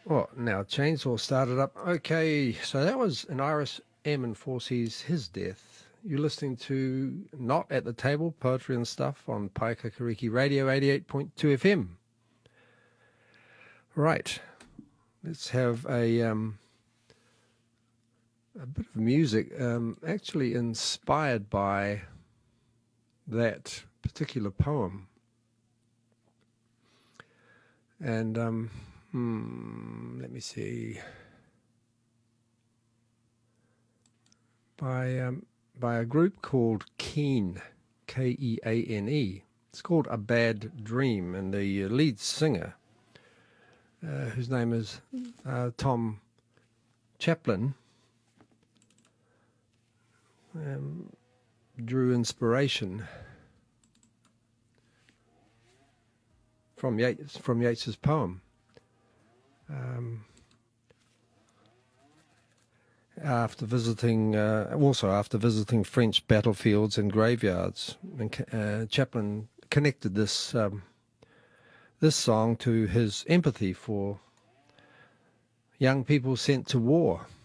Oh, now Chainsaw started up. Okay, so that was an Iris M and Foresees His Death. You're listening to Not at the Table, Poetry and Stuff on Paikakariki Radio 88.2 FM. Right, let's have a bit of music, actually inspired by that particular poem. And let me see. By a group called Keane, Keane. It's called A Bad Dream, and the lead singer, whose name is Tom Chaplin, drew inspiration from Yeats's poem. After visiting French battlefields and graveyards, and Chaplin connected this song to his empathy for young people sent to war